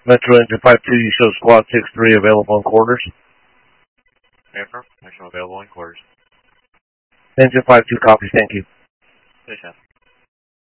Metro Engine 5-2, you show Squad 6-3 available in quarters. Affirm. I show available in quarters. Engine 5-2 copies, thank you. Yes, sir.